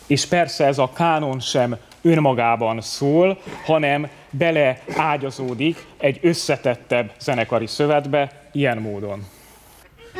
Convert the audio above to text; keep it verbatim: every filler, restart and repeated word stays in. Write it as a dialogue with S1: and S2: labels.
S1: És persze ez a kánon sem önmagában szól, hanem beleágyazódik egy összetettebb zenekari szövetbe ilyen módon.